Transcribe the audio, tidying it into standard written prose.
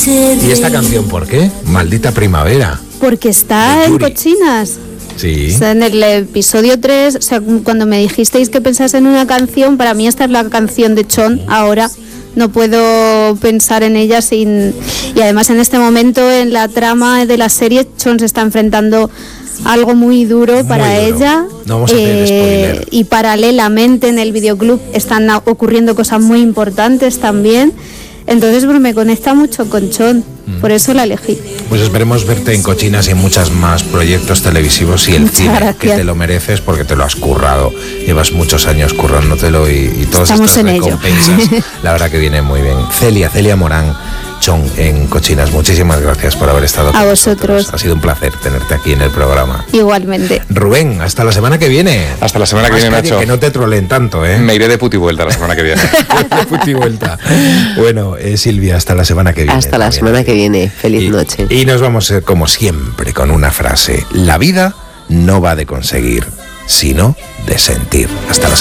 ¿Y esta canción por qué? Maldita primavera. Porque está en Cochinas. Sí. O sea, en el episodio 3, o sea, cuando me dijisteis que pensase en una canción, para mí esta es la canción de Chon ahora. No puedo pensar en ella sin... Y además en este momento en la trama de la serie Chon se está enfrentando a algo muy duro para ella. No vamos a hacer spoiler. Y paralelamente en el videoclub están ocurriendo cosas muy importantes también. Entonces pues me conecta mucho con Chon, por eso la elegí. Pues esperemos verte en Cochinas y en muchos más proyectos televisivos y el Muchas cine, gracias. que te lo mereces porque te lo has currado. Llevas muchos años currándotelo y todas Estamos estas en recompensas, la verdad que viene muy bien. Celia Morán, Chon en Cochinas, muchísimas gracias por haber estado con nosotros. Ha sido un placer tenerte aquí en el programa. Igualmente. Rubén, hasta la semana que viene. Hasta la semana que viene, Nacho. Que no te troleen tanto, ¿eh? Me iré de puti vuelta la semana que viene. De puti vuelta. Bueno, Silvia, hasta la semana que viene. Hasta la semana que viene. Feliz noche. Y nos vamos, como siempre, con una frase. La vida no va de conseguir, sino de sentir. Hasta la semana.